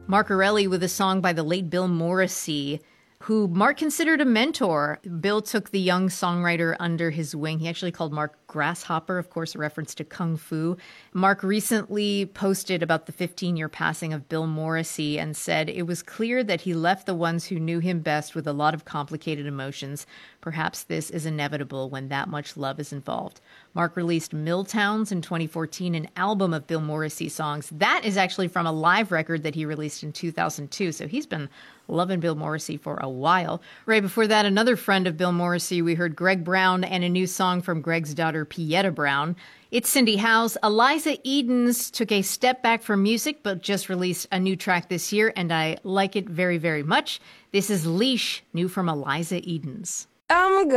Mark Orelli with a song by the late Bill Morrissey, who Mark considered a mentor. Bill took the young songwriter under his wing. He actually called Mark Grasshopper, of course, a reference to Kung Fu. Mark recently posted about the 15-year passing of Bill Morrissey and said it was clear that he left the ones who knew him best with a lot of complicated emotions. Perhaps this is inevitable when that much love is involved. Mark released Milltowns in 2014, an album of Bill Morrissey songs. That is actually from a live record that he released in 2002, so he's been loving Bill Morrissey for a while. Right before that, another friend of Bill Morrissey, we heard Greg Brown and a new song from Greg's daughter, Pieta Brown. It's Cindy House. Eliza Edens took a step back from music, but just released a new track this year, and I like it very, very much. This is Leash, new from Eliza Edens. I'm